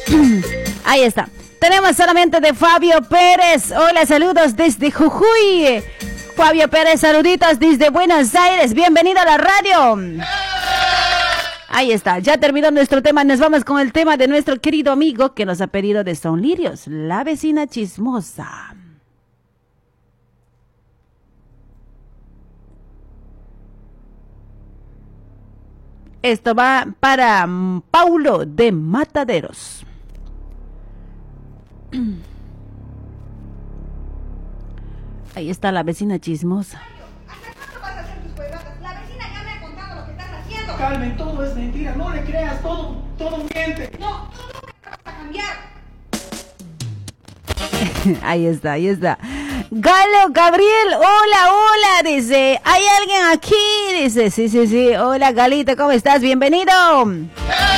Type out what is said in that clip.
Ahí está. Tenemos solamente de Fabio Pérez. Hola, saludos desde Jujuy. Fabio Pérez, saluditos desde Buenos Aires. Bienvenido a la radio. Ahí está, ya terminó nuestro tema. Nos vamos con el tema de nuestro querido amigo que nos ha pedido de Son Lirios, la vecina chismosa. Esto va para Paulo de Mataderos. Ahí está la vecina chismosa. ¿Hasta cuándo vas a hacer tus huevadas? La vecina ya me ha contado lo que estás haciendo. Carmen, todo es mentira, no le creas, todo miente. No, tú nunca vas a cambiar. Ahí está, ahí está. Galo Gabriel, hola, dice, ¿hay alguien aquí? Dice, sí, hola Galito, ¿cómo estás? Bienvenido.